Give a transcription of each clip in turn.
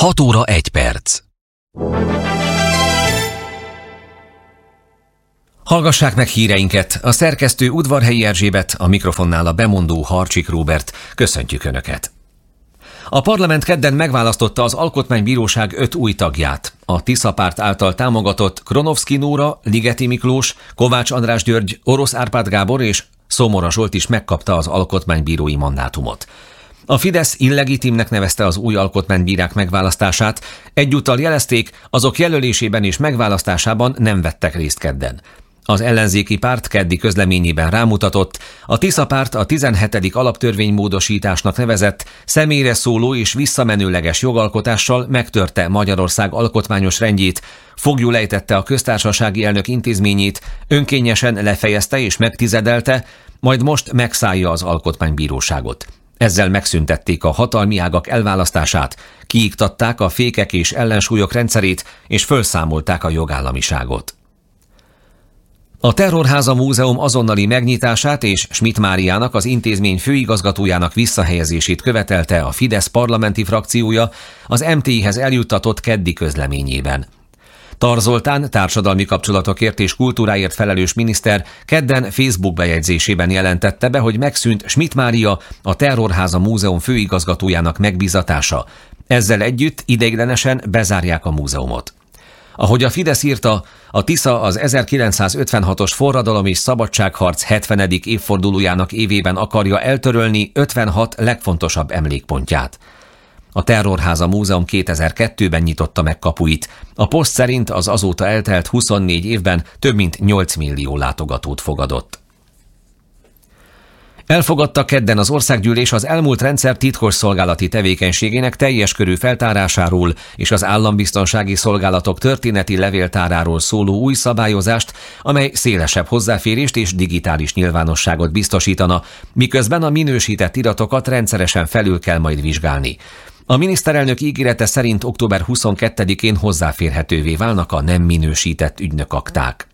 6 óra 1 perc. Hallgassák meg híreinket, a szerkesztő Udvarhelyi Erzsébet, a mikrofonnál a bemondó Harcsik Róbert. Köszöntjük Önöket! A parlament kedden megválasztotta az Alkotmánybíróság 5 új tagját. A Tisza Párt által támogatott Kronovszky Nóra, Ligeti Miklós, Kovács András György, Orosz Árpád Gábor és Szomora Zsolt is megkapta az alkotmánybírói mandátumot. A Fidesz illegitimnek nevezte az új alkotmánybírák megválasztását, egyúttal jelezték, azok jelölésében és megválasztásában nem vettek részt kedden. Az ellenzéki párt keddi közleményében rámutatott, a Tisza Párt a 17. alaptörvénymódosításnak nevezett, személyre szóló és visszamenőleges jogalkotással megtörte Magyarország alkotmányos rendjét, foglyul ejtette a köztársasági elnök intézményét, önkényesen lefejezte és megtizedelte, majd most megszállja az alkotmánybíróságot. Ezzel megszüntették a hatalmi ágak elválasztását, kiiktatták a fékek és ellensúlyok rendszerét, és fölszámolták a jogállamiságot. A Terrorháza Múzeum azonnali megnyitását és Schmidt Máriának, az intézmény főigazgatójának visszahelyezését követelte a Fidesz parlamenti frakciója az MTI-hez eljuttatott keddi közleményében. Tar Zoltán társadalmi kapcsolatokért és kultúráért felelős miniszter kedden Facebook bejegyzésében jelentette be, hogy megszűnt Schmidt Mária, a Terrorháza Múzeum főigazgatójának megbízatása. Ezzel együtt ideiglenesen bezárják a múzeumot. Ahogy a Fidesz írta, a Tisza az 1956-os forradalom és szabadságharc 70. évfordulójának évében akarja eltörölni 56 legfontosabb emlékpontját. A Terrorháza Múzeum 2002-ben nyitotta meg kapuit. A Poszt szerint az azóta eltelt 24 évben több mint 8 millió látogatót fogadott. Elfogadta kedden az országgyűlés az elmúlt rendszer titkosszolgálati tevékenységének teljes körű feltárásáról és az állambiztonsági szolgálatok történeti levéltáráról szóló új szabályozást, amely szélesebb hozzáférést és digitális nyilvánosságot biztosítana, miközben a minősített iratokat rendszeresen felül kell majd vizsgálni. A miniszterelnök ígérete szerint október 22-én hozzáférhetővé válnak a nem minősített ügynökakták.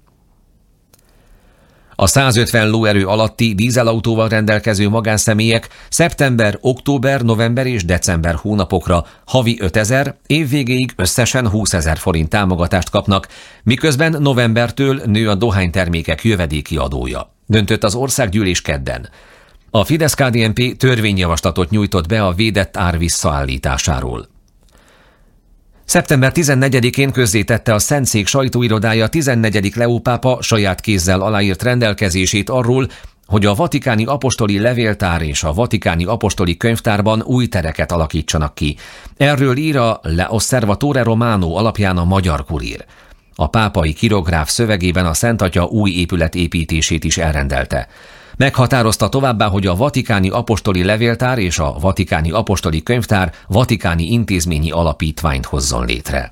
A 150 lóerő alatti dízelautóval rendelkező magánszemélyek szeptember, október, november és december hónapokra havi 5000, évvégéig összesen 20 000 forint támogatást kapnak, miközben novembertől nő a dohánytermékek jövedéki adója. Döntött az országgyűlés kedden. A Fidesz-KDNP törvényjavaslatot nyújtott be a védett ár visszaállításáról. Szeptember 14-én közzétette a Szentszék sajtóirodája 14. Leó pápa saját kézzel aláírt rendelkezését arról, hogy a vatikáni apostoli levéltár és a vatikáni apostoli könyvtárban új tereket alakítsanak ki. Erről ír a L'Osservatore Romano alapján a Magyar Kurír. A pápai kirográf szövegében a Szent Atya új épület építését is elrendelte. Meghatározta továbbá, hogy a vatikáni apostoli levéltár és a vatikáni apostoli könyvtár vatikáni intézményi alapítványt hozzon létre.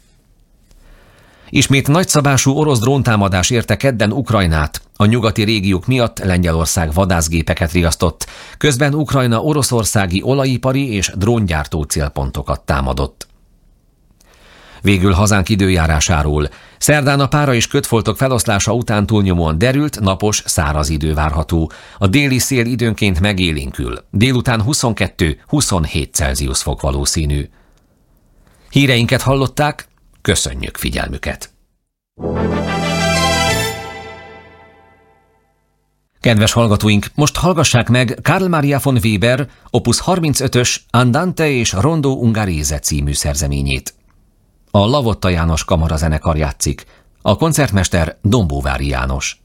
Ismét nagyszabású orosz dróntámadás érte kedden Ukrajnát. A nyugati régiók miatt Lengyelország vadászgépeket riasztott, közben Ukrajna oroszországi olajipari és dróngyártó célpontokat támadott. Végül hazánk időjárásáról. Szerdán a pára és kötfoltok feloszlása után túlnyomóan derült, napos, száraz idő várható. A déli szél időnként megélénkül. Délután 22-27 Celsius fok valószínű. Híreinket hallották, köszönjük figyelmüket! Kedves hallgatóink, most hallgassák meg Carl Maria von Weber opus 35-ös Andante és Rondo Ungherese című szerzeményét. A Lavotta János kamarazenekar játszik, a koncertmester Dombóvári János.